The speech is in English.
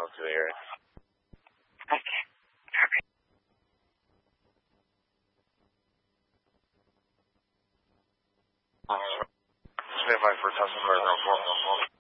go to the area. Okay. Copy. Stand by for Tesla Car Ground 4.